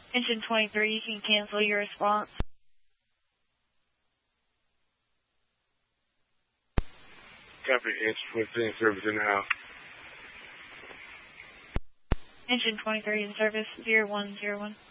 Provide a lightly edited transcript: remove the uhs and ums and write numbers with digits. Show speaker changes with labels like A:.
A: Engine 23, you can cancel your response.
B: Copy, engine 23 in service in the house.
A: Engine 23 in service, 0101.